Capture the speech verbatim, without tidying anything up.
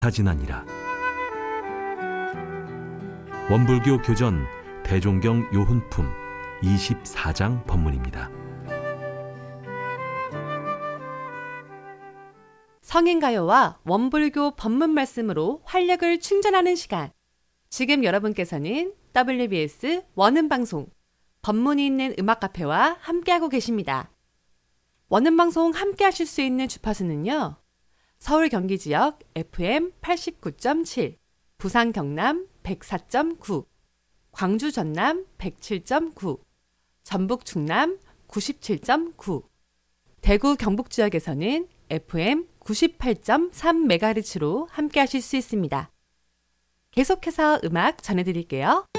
지나니라. 원불교 교전 대종경 요훈품 이십사 장 법문입니다. 성인가요와 원불교 법문 말씀으로 활력을 충전하는 시간. 지금 여러분께서는 더블유비에스 원음방송 법문이 있는 음악카페와 함께하고 계십니다. 원음방송 함께하실 수 있는 주파수는요. 서울 경기 지역 에프엠 팔십구 점 칠, 부산 경남 백사 점 구, 광주 전남 백칠 점 구, 전북 충남 구십칠 점 구, 대구 경북 지역에서는 에프엠 구십팔 점 삼 메가헤르츠로 함께하실 수 있습니다. 계속해서 음악 전해드릴게요.